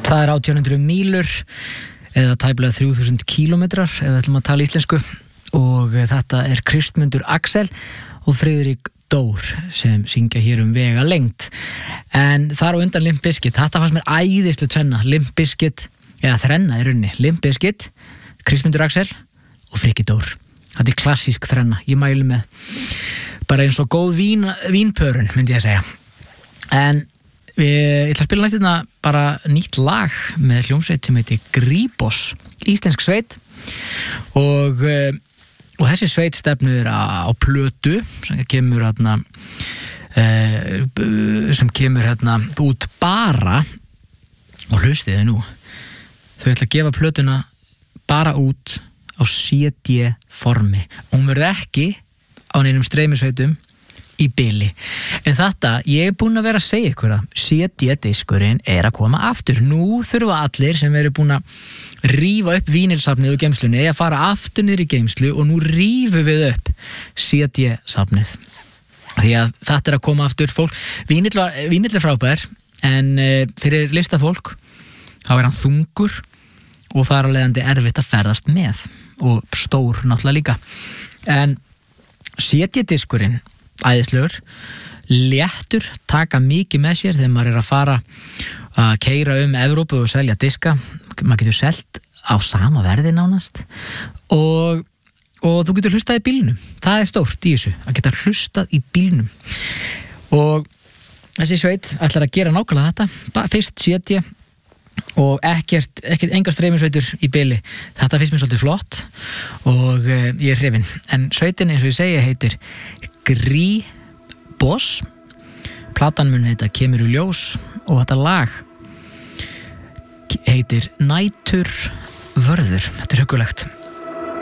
Það 1800 mílur eða tæplega 3000 kílómetrar ef við ætlum að tala íslensku og þetta Kristmundur Axel og Friðrik Dór sem syngja hér vega lengt en þar á undan Limp Bizkit þetta fannst mér æðislega tvenna Limp Bizkit, eða þrenna í rauninni Limp Bizkit, Kristmundur Axel og Frikki Dór þetta klassísk þrenna, ég mæli með bara eins og góð vínpörun myndi ég að segja en ég ætla að spila næst hérna bara nýtt lag með hljómsveit sem heitir Gríbos, íslensk sveit og þessi sveit stefnir á plötu sem kemur út bara og hlustiði nú þau ætla að gefa plötuna bara út á CD formi og hún verður ekki á neinum streymisveitum í bili. En þetta, ég búin að vera að segja ykkur það, CD-diskurinn að koma aftur. Nú þurfa allir sem eru búin að rífa upp vínilsafnið úr geymslunni að fara aftur niður í geymslu og nú rífum við upp CD-safnið. Því að þetta að koma aftur fólk. Vínill frábær, en fyrir listafólk þá hann þungur og það alveg leiðandi erfitt að ferðast með og stór náttúrulega líka. En CD-diskurinn æðislegur, léttur, taka mikið með sér þegar maður að fara að keyra Evrópu og selja diska, maður getur selt á sama verði nánast og þú getur hlustað í bílnum, það stórt í þessu, að geta hlustað í bílnum og þessi sveit ætlar að gera nákvæmlega þetta, fyrst CD og engar streymisveitur í bili, þetta finnst mér svolítið flott og ég hrifinn, en sveitin eins og ég segi heitir Gríbos, platan mun heita Kemur í ljós og þetta lag heitir Næturvörður, þetta huggulegt.